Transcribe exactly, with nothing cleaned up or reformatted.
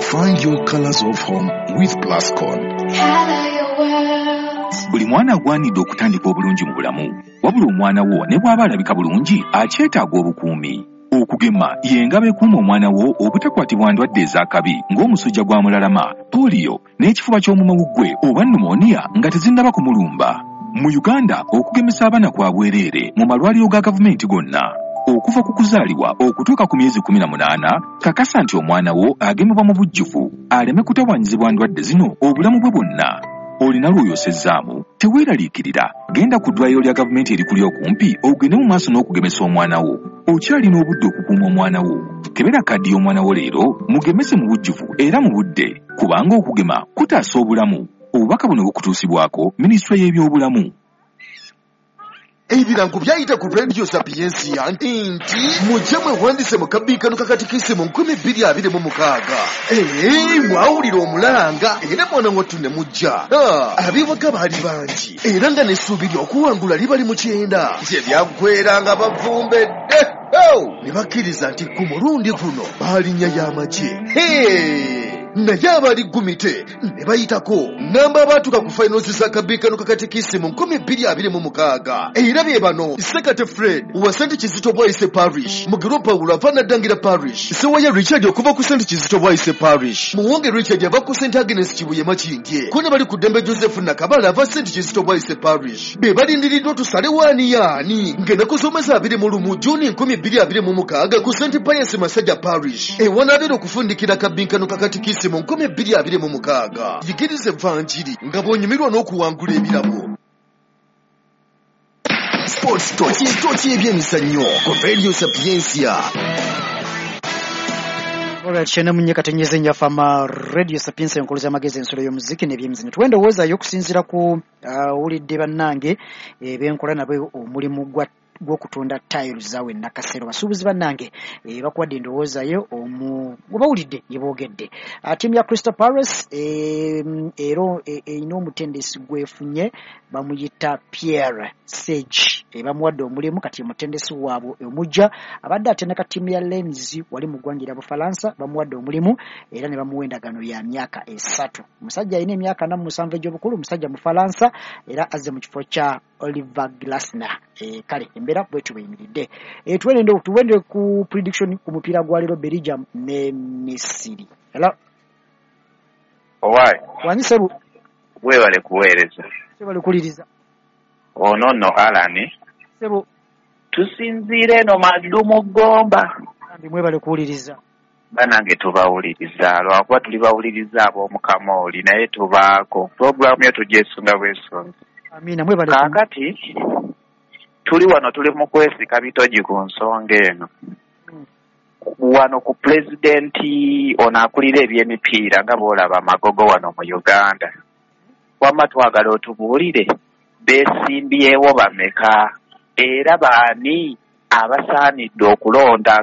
Find your colors of home with Plascon. Color your world. Buli mwana agwanidde okutandika obulungi mu bulamu. Wabula omwana wo ne bw'aba alabika bulungi akyetaaga obukuumi. Okugema y'engabo ekuuma omwana wo obutakwatibwa ndwadde ez'akabi ng'omusujja gwa mulalama, polio n'ekifuba ky'omumwa gwe oba pneumonia nga tezinnaba kumulumba. Mu Uganda okugemesa abaana kwa bwereere mu malwaliro ga gavumenti gonna. Okuva ku kuzaalibwa okutuuka ku myezi kumi na munaana, kakasa nti omwana wo agemebwa mu bujjuvu aleme kutawaanyizibwa ndwadde zino obulamu bwe bwonna. Olina lw'oyosezzaamu teweeraliikirira, genda ku ddwaliro lya gavumenti erikuli okumpi ogende mu maaso n'okugemesa omwana wo. Okyalina obudde okukuuma omwana wo. Kebera kaddi y'omwana wo leero mugemese mu bujjuvu era mu budde, kubanga okugema kutaasa obulamu. Obubaka buno bukutuusibwako minisitule y'ebyobulamu. Ebirango byayita ku Radio Sapiensia nti mujje mwewandise mu kabiikano kakatikisi mu nkumi bbiri abiri mu mukaaga. Ee, mwawulira omulanga era mwana wattu ne mujja. Abiwaga baali bangi era nga n'essuubi ly'okuwangula libali mu kyenda. Bye byaggweranga bavumbedde. Ne bakkiriza nti ku mulundi guno baalinnya y'amagye. Naye abali gumite ne bayitako namba abatuuka ku finals za kabiikano kakatikisi mu nkumi bbiri abiri mu mukaaga. Era bye bano: Sekate Fred wa Saint Kizito Bwaise Parish, Mugiro Paulo ava Naddangira Parish, Sewaya Richard okuva ku Saint Kizito Bwaise Parish, Muwonge Richard ava ku Saint Agnes Kibuye Makindye, ko ne bali ku Dembe Joseph Nakabala ava Saint Kizito Bwaise Parish. Be balindiriddwa tusale waani yaani ngenda kusomesa abiri mu lumu Juni nkumi bbiri abiri mu mukaaga ku Saint Pius Masajja Parish. Ewanabera okufundikira kabiikano kakatikisi mu nkumi bbiri abiri mu mukaaga. Yigirize evanjiri nga bw'onyumirwa n'okuwangula ebirabo. Sports Talk, Talk y'ebyemizannyo ku Radio Sapiensia. Alright, shena munye katenyeze nyafama Radio Sapiensia nkuluza amagezi ensolo y'omuziki n'ebyemizannyo. Tuwenda woza yokusinzira ku uh, ulidde bannange e, benkola nabo omulimu gwa gw'okutunda tiles zawe nakasero basuubuzi bannange e, bakuwadde endowoozayo omu bawulidde yeboogedde. Uh, tiimu ya Crystal Palace e, ero erina e, omutendesi gwefunye bamuyita Pierre Sage e, bamuwadde omulimu kati omutendesi waabwe omujja abadde atendeka tiimu ya Lens wali mu ggwanga lya Bufalansa bamuwadde omulimu era ne bamuwa endagaano ya myaka esatu. Omusajja alina emyaka ana mu musanvu egy'obukulu, omusajja Mufalansa era azze mu kifo kya Oliver Glasner. E, kale embera bwetu buyimiridde. E, tuwende tuwende ku prediction ku mupiira gwa leero Belgium ne Misiri. Hello. Owai. Wanyisebu. Wewe wale kuweereza. Sebo likuliriza. Ono no Alani. Sebo. Tusinzire no madumu gomba. Ndi mwe bale kuwuliriza. Banange tubawuliriza lwakuba tuli bawuliriza ab'omukama oli naye tubaako puroguramu yo tugyesunga bwesonga. Amina mwe bale. Kaakati tuli wano tuli mu kwesika bitogi ku nsonga eno. Hmm. Wano ku pulezidenti ono akulira eby'emipiira nga bw'olaba amagogo wano mu Uganda. Wamma twagala otubuulire beesimbyewo bameka era baani abasaanidde okulonda